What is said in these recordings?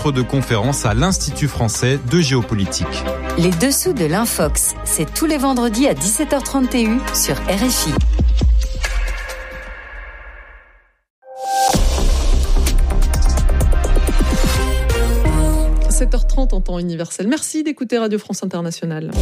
maître de conférence à l'Institut français de géopolitique. Les dessous de l'Infox, c'est tous les vendredis à 17h30 TU sur RFI. – 7h30 en temps universel. Merci d'écouter Radio France Internationale.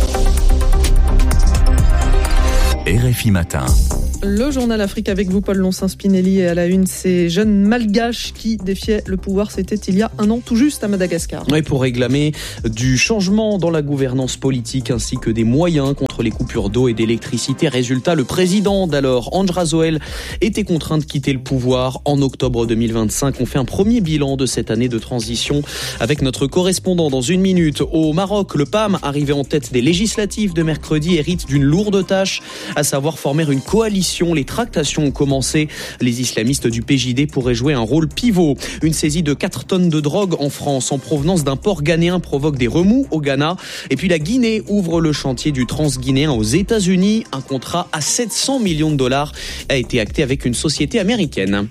RFI Matin. Le journal Afrique avec vous, Paul Loncin-Spinelli, et à la une, ces jeunes malgaches qui défiaient le pouvoir, c'était il y a un an tout juste à Madagascar. Oui, pour réclamer du changement dans la gouvernance politique ainsi que des moyens contre les coupures d'eau et d'électricité. Résultat, le président d'alors, Andry Rajoelina, était contraint de quitter le pouvoir en octobre 2025. On fait un premier bilan de cette année de transition avec notre correspondant dans une minute. Au Maroc, le PAM, arrivé en tête des législatives de mercredi, hérite d'une lourde tâche, à savoir former une coalition. Les tractations ont commencé. Les islamistes du PJD pourraient jouer un rôle pivot. Une saisie de 4 tonnes de drogue en France en provenance d'un port ghanéen provoque des remous au Ghana. Et puis la Guinée ouvre le chantier du transguinéen aux États-Unis. Un contrat à 700 millions de dollars a été acté avec une société américaine.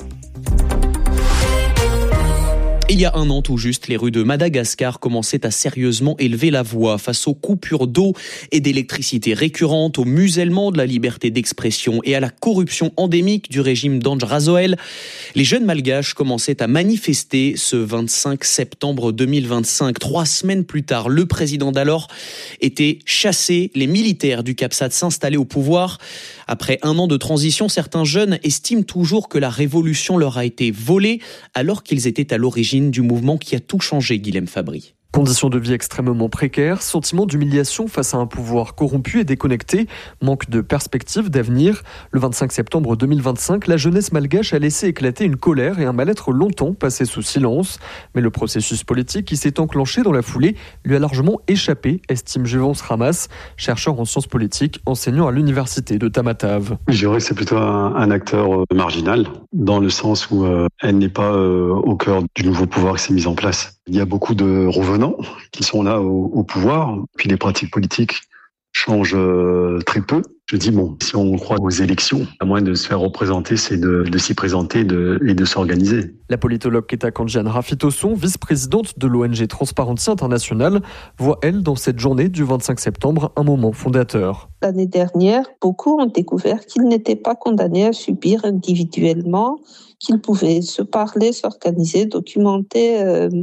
Il y a un an tout juste, les rues de Madagascar commençaient à sérieusement élever la voix face aux coupures d'eau et d'électricité récurrentes, au musellement de la liberté d'expression et à la corruption endémique du régime d'Andry Rajoelina. Les jeunes malgaches commençaient à manifester ce 25 septembre 2025. 3 semaines plus tard, le président d'alors était chassé. Les militaires du Cap-SAT s'installaient au pouvoir. Après un an de transition, certains jeunes estiment toujours que la révolution leur a été volée alors qu'ils étaient à l'origine du mouvement qui a tout changé, Guilhem Fabry. Conditions de vie extrêmement précaires, sentiment d'humiliation face à un pouvoir corrompu et déconnecté, manque de perspective d'avenir. Le 25 septembre 2025, la jeunesse malgache a laissé éclater une colère et un mal-être longtemps passé sous silence. Mais le processus politique qui s'est enclenché dans la foulée lui a largement échappé, estime Juvence Ramas, chercheur en sciences politiques, enseignant à l'université de Tamatave. Je dirais que c'est plutôt un acteur marginal, dans le sens où elle n'est pas au cœur du nouveau pouvoir qui s'est mis en place. Il y a beaucoup de revenants qui sont là au pouvoir, puis les pratiques politiques changent très peu. Je dis, si on croit aux élections, à moins de se faire représenter, c'est de s'y présenter et de s'organiser. La politologue Ketakandjian Rafitoson, vice-présidente de l'ONG Transparency International, voit, elle, dans cette journée du 25 septembre, un moment fondateur. L'année dernière, beaucoup ont découvert qu'ils n'étaient pas condamnés à subir individuellement, qu'ils pouvaient se parler, s'organiser, documenter,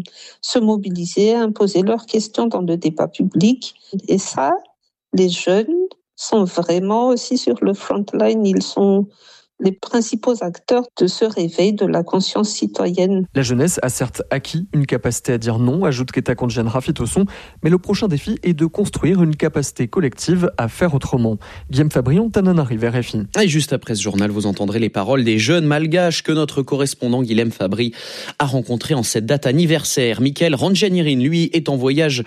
se mobiliser, imposer leurs questions dans le débat public. Et ça, les jeunes sont vraiment aussi sur le front line. Ils sont les principaux acteurs de ce réveil de la conscience citoyenne. La jeunesse a certes acquis une capacité à dire non, ajoute Ketakandjian Rafitoson, mais le prochain défi est de construire une capacité collective à faire autrement. Guillaume Fabrion, Tananarive, RFI. Et juste après ce journal, vous entendrez les paroles des jeunes malgaches que notre correspondant Guilhem Fabry a rencontrés en cette date anniversaire. Michael Ranjanirin, lui, est en voyage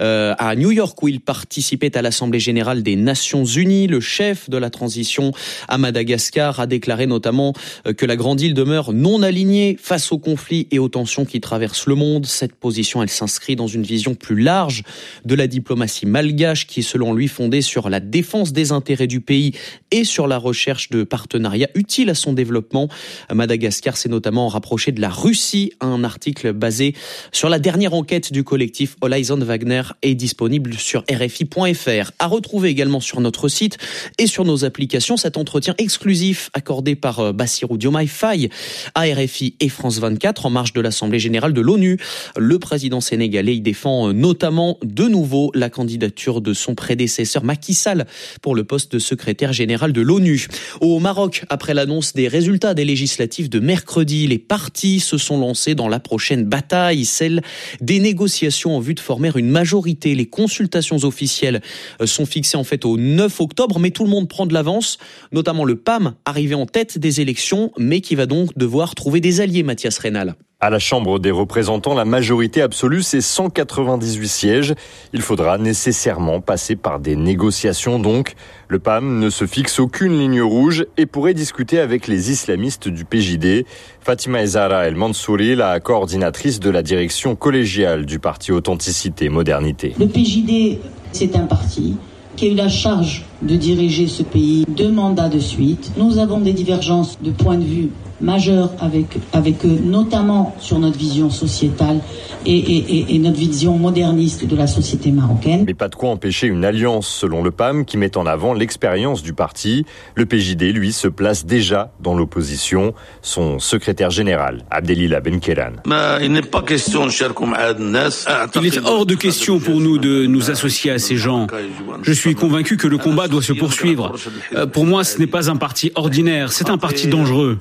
à New York où il participait à l'Assemblée générale des Nations Unies. Le chef de la transition à Madagascar a déclaré notamment que la grande île demeure non alignée face aux conflits et aux tensions qui traversent le monde. Cette position, elle s'inscrit dans une vision plus large de la diplomatie malgache qui est selon lui fondée sur la défense des intérêts du pays et sur la recherche de partenariats utiles à son développement. Madagascar s'est notamment rapproché de la Russie. Un article basé sur la dernière enquête du collectif Horizon Wagner est disponible sur RFI.fr. À retrouver également sur notre site et sur nos applications cet entretien exclusif accordé par Bassirou Diomaye Faye à RFI et France 24 en marge de l'Assemblée générale de l'ONU. Le président sénégalais y défend notamment de nouveau la candidature de son prédécesseur Macky Sall pour le poste de secrétaire général de l'ONU. Au Maroc, après l'annonce des résultats des législatives de mercredi, les partis se sont lancés dans la prochaine bataille, celle des négociations en vue de former une majorité. Les consultations officielles sont fixées en fait au 9 octobre, mais tout le monde prend de l'avance, notamment le PAM, arrivé en tête des élections, mais qui va donc devoir trouver des alliés, Mathias Reynal. À la Chambre des représentants, la majorité absolue, c'est 198 sièges. Il faudra nécessairement passer par des négociations donc. Le PAM ne se fixe aucune ligne rouge et pourrait discuter avec les islamistes du PJD. Fatima Ezara El Mansouri, la coordinatrice de la direction collégiale du parti Authenticité Modernité. Le PJD, c'est un parti qui a eu la charge de diriger ce pays 2 mandats de suite. Nous avons des divergences de point de vue majeures avec eux, notamment sur notre vision sociétale et notre vision moderniste de la société marocaine. Mais pas de quoi empêcher une alliance, selon le PAM, qui met en avant l'expérience du parti. Le PJD, lui, se place déjà dans l'opposition. Son secrétaire général, Abdelila Benkeran. Il n'est pas question, il est hors de question pour nous de nous associer à ces gens. Je suis convaincu que le combat doit se poursuivre. Pour moi, ce n'est pas un parti ordinaire, c'est un parti dangereux.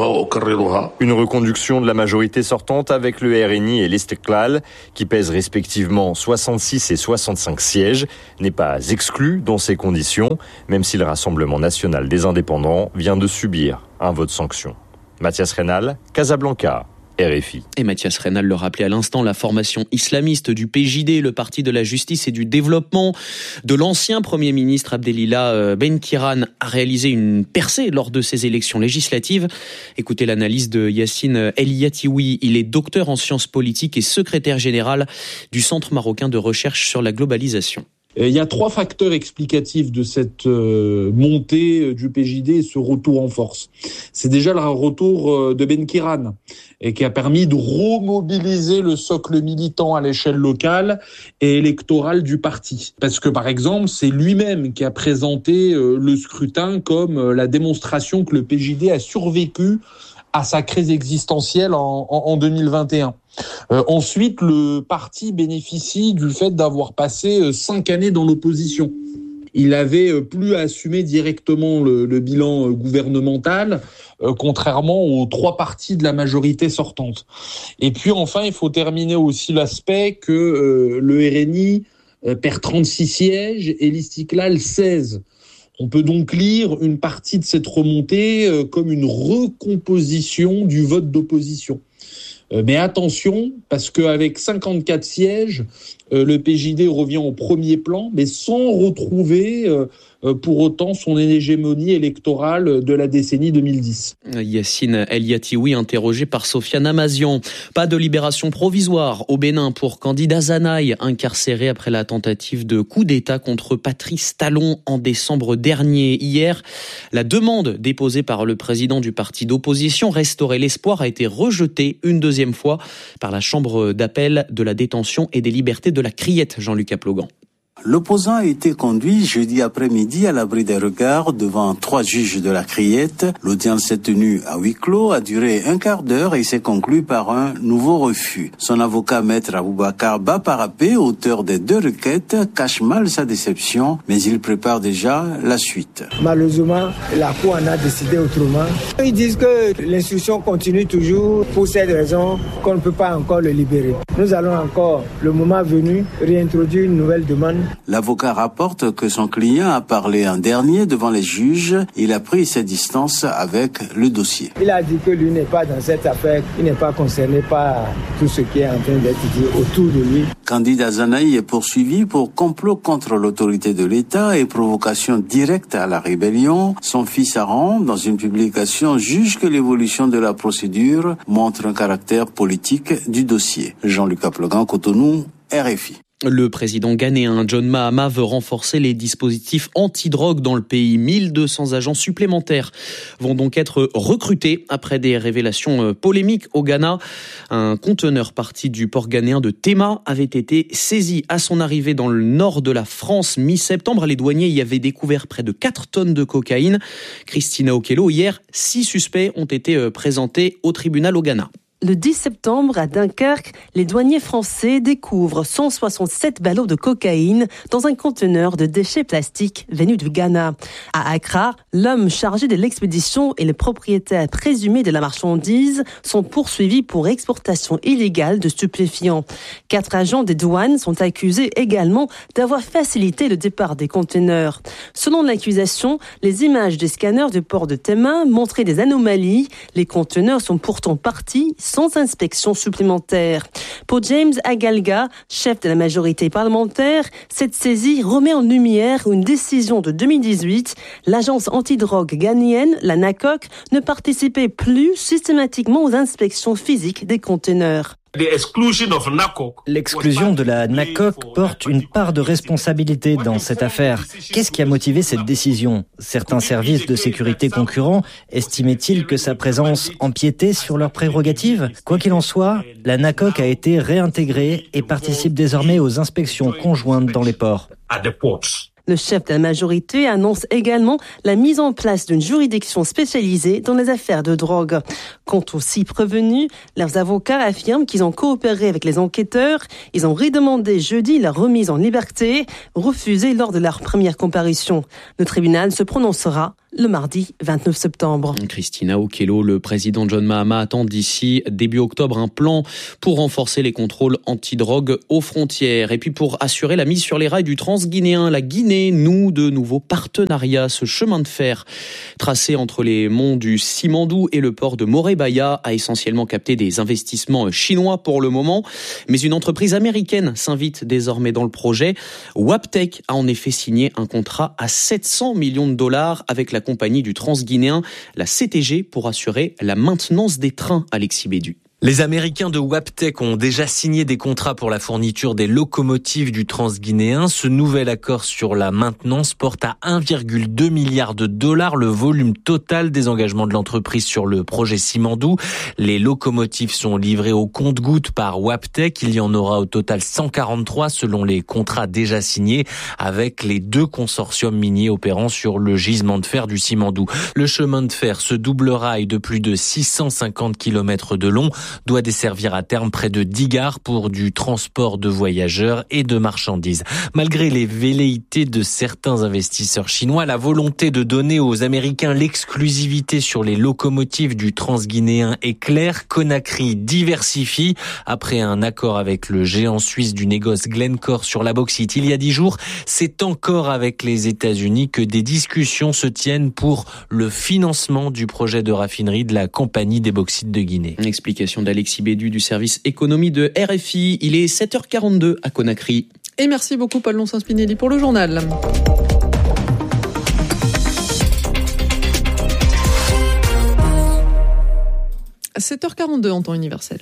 Une reconduction de la majorité sortante avec le RNI et l'Istiqlal, qui pèsent respectivement 66 et 65 sièges, n'est pas exclue dans ces conditions, même si le Rassemblement national des indépendants vient de subir un vote sanction. Mathias Reynal, Casablanca. RFI. Et Mathias Reynal le rappelait à l'instant, la formation islamiste du PJD, le Parti de la Justice et du Développement de l'ancien Premier ministre Abdelila Benkiran, a réalisé une percée lors de ces élections législatives. Écoutez l'analyse de Yassine El Yatioui. Il est docteur en sciences politiques et secrétaire général du Centre marocain de recherche sur la globalisation. Il y a 3 facteurs explicatifs de cette montée du PJD et ce retour en force. C'est déjà le retour de Benkiran, et qui a permis de remobiliser le socle militant à l'échelle locale et électorale du parti. Parce que, par exemple, c'est lui-même qui a présenté le scrutin comme la démonstration que le PJD a survécu à sa crise existentielle en 2021. Ensuite, le parti bénéficie du fait d'avoir passé 5 années dans l'opposition. Il avait plus à assumer directement le bilan gouvernemental, contrairement aux 3 partis de la majorité sortante. Et puis enfin, il faut terminer aussi l'aspect que le RNI perd 36 sièges et l'Istiqlal 16. On peut donc lire une partie de cette remontée comme une recomposition du vote d'opposition. Mais attention, parce qu'avec 54 sièges, le PJD revient au premier plan, mais sans retrouver pour autant son hégémonie électorale de la décennie 2010. Yassine El Yatioui, interrogé par Sofiane Amazian. Pas de libération provisoire au Bénin pour Candide Azanaï, incarcéré après la tentative de coup d'État contre Patrice Talon en décembre dernier. Hier, la demande déposée par le président du parti d'opposition, Restaurer l'espoir, a été rejetée une deuxième fois par la chambre d'appel de la détention et des libertés de la Criette, Jean-Luc Aplogan. L'opposant a été conduit jeudi après-midi à l'abri des regards devant 3 juges de la Criette. L'audience s'est tenue à huis clos, a duré un quart d'heure et s'est conclue par un nouveau refus. Son avocat, maître Aboubakar Baparapé, auteur des 2 requêtes, cache mal sa déception, mais il prépare déjà la suite. Malheureusement, la Cour en a décidé autrement. Ils disent que l'instruction continue toujours pour cette raison qu'on ne peut pas encore le libérer. Nous allons encore, le moment venu, réintroduire une nouvelle demande. L'avocat rapporte que son client a parlé en dernier devant les juges. Il a pris ses distances avec le dossier. Il a dit que lui n'est pas dans cette affaire, il n'est pas concerné par tout ce qui est en train d'être dit autour de lui. Candide Azanaï est poursuivi pour complot contre l'autorité de l'État et provocation directe à la rébellion. Son fils Aran, dans une publication, juge que l'évolution de la procédure montre un caractère politique du dossier. Jean-Luc Aplogan, Cotonou, RFI. Le président ghanéen John Mahama veut renforcer les dispositifs anti-drogue dans le pays. 1200 agents supplémentaires vont donc être recrutés après des révélations polémiques au Ghana. Un conteneur parti du port ghanéen de Tema avait été saisi à son arrivée dans le nord de la France mi-septembre. Les douaniers y avaient découvert près de 4 tonnes de cocaïne. Christina Okello, hier, 6 suspects ont été présentés au tribunal au Ghana. Le 10 septembre, à Dunkerque, les douaniers français découvrent 167 ballots de cocaïne dans un conteneur de déchets plastiques venus du Ghana. À Accra, l'homme chargé de l'expédition et le propriétaire présumé de la marchandise sont poursuivis pour exportation illégale de stupéfiants. 4 agents des douanes sont accusés également d'avoir facilité le départ des conteneurs. Selon l'accusation, les images des scanners du port de Tema montraient des anomalies. Les conteneurs sont pourtant partis sans inspection supplémentaire. Pour James Agalga, chef de la majorité parlementaire, cette saisie remet en lumière une décision de 2018. L'agence antidrogue ghanéenne, la NACOC, ne participait plus systématiquement aux inspections physiques des conteneurs. L'exclusion de la NACOC porte une part de responsabilité dans cette affaire. Qu'est-ce qui a motivé cette décision ? Certains services de sécurité concurrents estimaient-ils que sa présence empiétait sur leurs prérogatives ? Quoi qu'il en soit, la NACOC a été réintégrée et participe désormais aux inspections conjointes dans les ports. Le chef de la majorité annonce également la mise en place d'une juridiction spécialisée dans les affaires de drogue. Quant aux 6 prévenus, leurs avocats affirment qu'ils ont coopéré avec les enquêteurs. Ils ont redemandé jeudi leur remise en liberté, refusée lors de leur première comparution. Le tribunal se prononcera le mardi 29 septembre. Christina Okello, le président John Mahama attend d'ici début octobre un plan pour renforcer les contrôles antidrogue aux frontières. Et puis pour assurer la mise sur les rails du Transguinéen, la Guinée noue de nouveaux partenariats. Ce chemin de fer tracé entre les monts du Simandou et le port de Morebaya a essentiellement capté des investissements chinois pour le moment. Mais une entreprise américaine s'invite désormais dans le projet. Waptec a en effet signé un contrat à 700 millions de dollars avec la compagnie du Transguinéen, la CTG, pour assurer la maintenance des trains, Alexis Bédu. Les Américains de Waptec ont déjà signé des contrats pour la fourniture des locomotives du Transguinéen. Ce nouvel accord sur la maintenance porte à 1,2 milliard de dollars le volume total des engagements de l'entreprise sur le projet Simandou. Les locomotives sont livrées au compte-gouttes par Waptec. Il y en aura au total 143 selon les contrats déjà signés avec les 2 consortiums miniers opérant sur le gisement de fer du Simandou. Le chemin de fer, ce double rail de plus de 650 km de long, doit desservir à terme près de 10 gares pour du transport de voyageurs et de marchandises. Malgré les velléités de certains investisseurs chinois, la volonté de donner aux Américains l'exclusivité sur les locomotives du Transguinéen est claire. Conakry diversifie. Après un accord avec le géant suisse du négoce Glencore sur la bauxite il y a 10 jours, c'est encore avec les États-Unis que des discussions se tiennent pour le financement du projet de raffinerie de la Compagnie des bauxites de Guinée. Une explication d'Alexis Bédu du service économie de RFI. Il est 7h42 à Conakry. Et merci beaucoup Paul Lonsin-Spinelli pour le journal. À 7h42 en temps universel.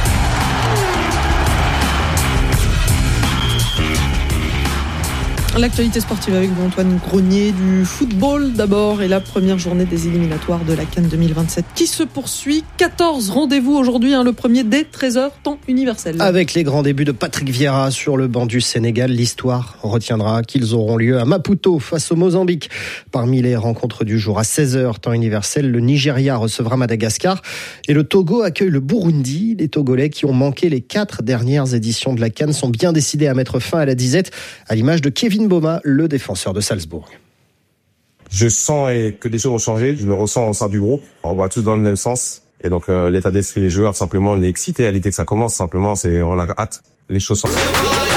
L'actualité sportive avec vous, Antoine Grenier, du football d'abord et la première journée des éliminatoires de la CAN 2027 qui se poursuit. 14 rendez-vous aujourd'hui, le premier dès 13h, temps universel. Avec les grands débuts de Patrick Vieira sur le banc du Sénégal, l'histoire retiendra qu'ils auront lieu à Maputo face au Mozambique. Parmi les rencontres du jour à 16h, temps universel, le Nigeria recevra Madagascar et le Togo accueille le Burundi. Les Togolais qui ont manqué les 4 dernières éditions de la CAN sont bien décidés à mettre fin à la disette, à l'image de Kevin Boma, le défenseur de Salzbourg. Je sens que des choses ont changé, je le ressens au sein du groupe. On va tous dans le même sens. Et donc l'état d'esprit des joueurs, simplement, on est excités à l'idée que ça commence. Simplement, on a hâte. Les choses sont...